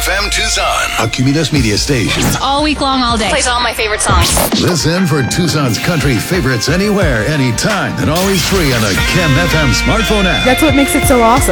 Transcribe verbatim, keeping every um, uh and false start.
F M Tucson, a Cumulus Media station. All week long, all day. Plays all my favorite songs. Listen for Tucson's country favorites anywhere, anytime, and always free on the Chem F M smartphone app. That's what makes it so awesome.